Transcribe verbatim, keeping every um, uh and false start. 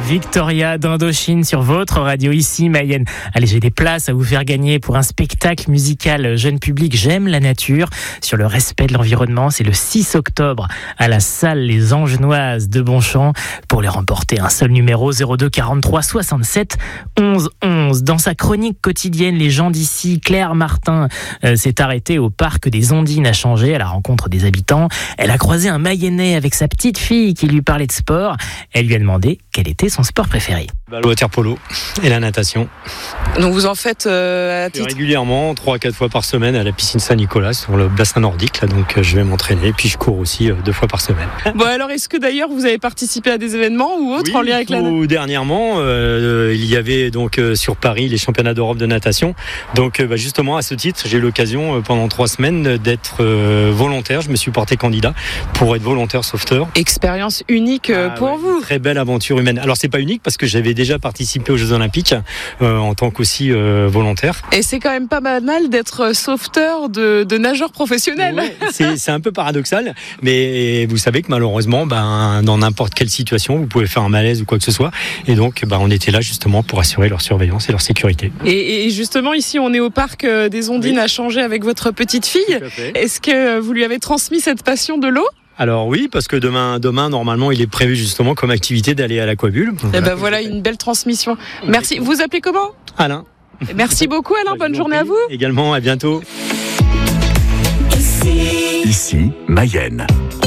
Victoria d'Indochine sur votre radio ici, Mayenne. Allez, j'ai des places à vous faire gagner pour un spectacle musical jeune public J'aime la nature sur le respect de l'environnement. C'est le six octobre à la salle Les Angenoises de Bonchamp. Pour les remporter, un seul numéro zéro deux quarante-trois soixante-sept onze onze. Dans sa chronique quotidienne, Les gens d'ici, Claire Martin euh, s'est arrêtée au parc des Ondines à Changé à la rencontre des habitants. Elle a croisé un Mayennais avec sa petite fille qui lui parlait de sport. Elle lui a demandé quel était son sport préféré. Bah, le water polo et la natation. Donc vous en faites euh, à titre... régulièrement, trois à quatre fois par semaine à la piscine Saint-Nicolas sur le bassin nordique. Là, donc euh, je vais m'entraîner. Puis je cours aussi euh, deux fois par semaine. Bon alors, est-ce que d'ailleurs vous avez participé à des événements ou autres oui, en lien avec la natation? Dernièrement, euh, il y avait donc euh, sur Paris les championnats d'Europe de natation. Donc euh, bah, justement à ce titre, j'ai eu l'occasion euh, pendant trois semaines d'être euh, volontaire. Je me suis porté candidat pour être volontaire sauveteur. Expérience unique euh, ah, pour ouais, vous. Très belle aventure humaine. Alors c'est pas unique parce que j'avais déjà participé aux Jeux Olympiques euh, en tant qu'aussi euh, volontaire. Et c'est quand même pas banal d'être sauveteur de, de nageurs professionnels. Ouais, c'est, c'est un peu paradoxal, mais vous savez que malheureusement, ben, dans n'importe quelle situation, vous pouvez faire un malaise ou quoi que ce soit. Et donc, ben, on était là justement pour assurer leur surveillance et leur sécurité. Et, et justement, ici, on est au parc des Ondines oui. à Changé avec votre petite fille. Est-ce que vous lui avez transmis cette passion de l'eau ? Alors oui, parce que demain, demain, normalement, il est prévu justement comme activité d'aller à l'aquabule. Et voilà, ben voilà une belle transmission. Merci. Vous appelez comment ? Alain. Merci beaucoup Alain, bonne journée à vous. Également, à bientôt. Ici, Ici Mayenne.